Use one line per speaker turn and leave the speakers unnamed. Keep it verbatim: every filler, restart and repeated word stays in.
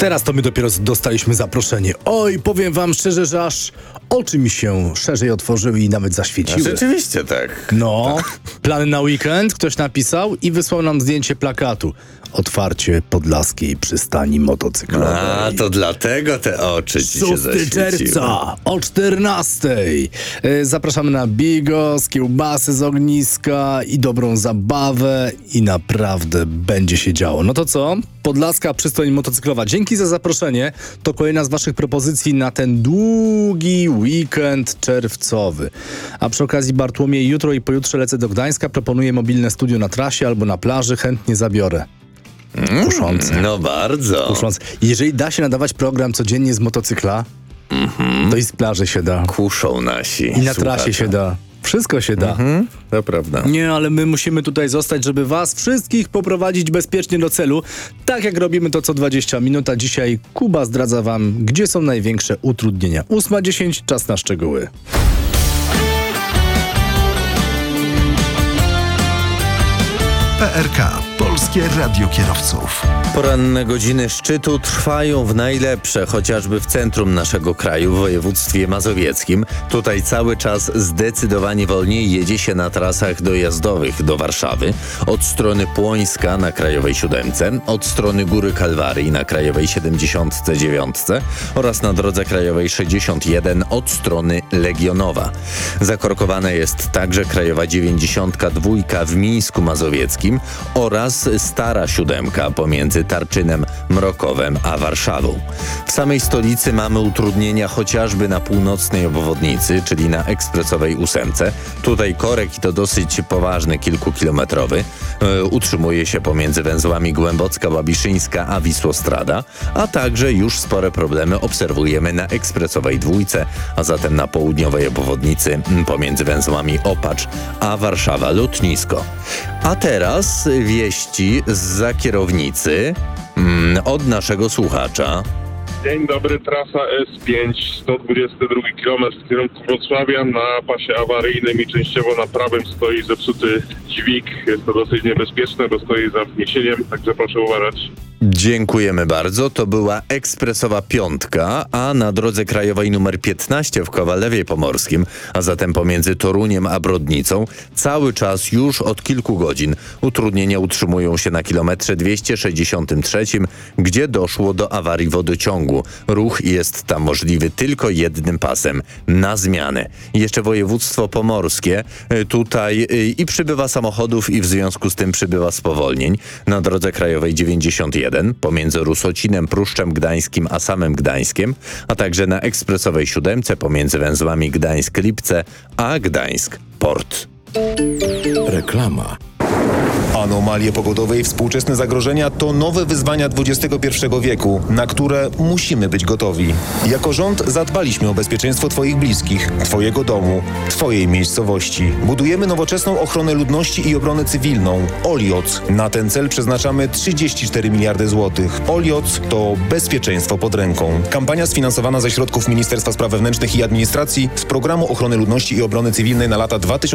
Teraz to my dopiero dostaliśmy zaproszenie. Oj, powiem wam szczerze, że aż oczy mi się szerzej otworzyły i nawet zaświeciły.
Rzeczywiście tak.
No, plany na weekend ktoś napisał i wysłał nam zdjęcie plakatu. Otwarcie podlaskiej przystani motocyklowej.
A, to dlatego te oczy ci się
szóstego
zaświeciły.
czerwca o czternastej. E, Zapraszamy na bigos, kiełbasy z ogniska i dobrą zabawę i naprawdę będzie się działo. No to co? Podlaska przystań motocyklowa. Dzięki za zaproszenie. To kolejna z waszych propozycji na ten długi weekend czerwcowy. A przy okazji, Bartłomiej, jutro i pojutrze lecę do Gdańska. Proponuję mobilne studio na trasie albo na plaży. Chętnie zabiorę. Kuszące.
Mm, no bardzo.
Kuszące. Jeżeli da się nadawać program codziennie z motocykla,
Mm-hmm.
to i z plaży się da.
Kuszą nasi
I na
słuchacze.
trasie się da. Wszystko się da.
Mhm, to prawda.
Nie, ale my musimy tutaj zostać, żeby was wszystkich poprowadzić bezpiecznie do celu. Tak jak robimy to co dwadzieścia minut, a dzisiaj Kuba zdradza wam, gdzie są największe utrudnienia. ósma dziesięć, czas na szczegóły.
P R K. Polskie Radio Kierowców.
Poranne godziny szczytu trwają w najlepsze, chociażby w centrum naszego kraju, w województwie mazowieckim. Tutaj cały czas zdecydowanie wolniej jedzie się na trasach dojazdowych do Warszawy. Od strony Płońska na Krajowej Siódemce, od strony Góry Kalwarii na Krajowej siedemdziesiątce dziewiątce oraz na drodze krajowej sześćdziesiąt jeden od strony Legionowa. Zakorkowana jest także Krajowa dziewięćdziesiątka dwa w Mińsku Mazowieckim oraz Stara Siódemka pomiędzy Tarczynem, Mrokowem a Warszawą. W samej stolicy mamy utrudnienia chociażby na północnej obwodnicy, czyli na ekspresowej ósemce. Tutaj korek i to dosyć poważny, kilkukilometrowy. Yy, utrzymuje się pomiędzy węzłami Głębocka, Łabiszyńska a Wisłostrada, a także już spore problemy obserwujemy na ekspresowej dwójce, a zatem na południowej obwodnicy pomiędzy węzłami Opacz a Warszawa Lotnisko. A teraz wieści zza kierownicy mm, od naszego słuchacza.
Dzień dobry, trasa S pięć, sto dwudziesty drugi kilometr w kierunku Wrocławia. Na pasie awaryjnym i częściowo na prawym stoi zepsuty dźwig. Jest to dosyć niebezpieczne, bo stoi za wniesieniem, także proszę uważać.
Dziękujemy bardzo. To była ekspresowa piątka, a na drodze krajowej numer piętnaście w Kowalewie Pomorskim, a zatem pomiędzy Toruniem a Brodnicą, cały czas już od kilku godzin utrudnienia utrzymują się na kilometrze dwieście sześćdziesiątym trzecim, gdzie doszło do awarii wodociągu. Ruch jest tam możliwy tylko jednym pasem na zmianę. Jeszcze województwo pomorskie. Tutaj i przybywa samochodów i w związku z tym przybywa spowolnień. Na drodze krajowej dziewięćdziesiąt jeden pomiędzy Rusocinem, Pruszczem Gdańskim a samym Gdańskiem, a także na ekspresowej siódemce pomiędzy węzłami Gdańsk-Lipce a Gdańsk-Port.
Reklama.
Anomalie pogodowe i współczesne zagrożenia to nowe wyzwania dwudziestego pierwszego wieku, na które musimy być gotowi. Jako rząd zadbaliśmy o bezpieczeństwo Twoich bliskich, Twojego domu, Twojej miejscowości. Budujemy nowoczesną ochronę ludności i obronę cywilną. Olioc. Na ten cel przeznaczamy trzydzieści cztery miliardy złotych. Olioc to bezpieczeństwo pod ręką. Kampania sfinansowana ze środków Ministerstwa Spraw Wewnętrznych i Administracji z Programu Ochrony Ludności i Obrony Cywilnej na lata dwa tysiące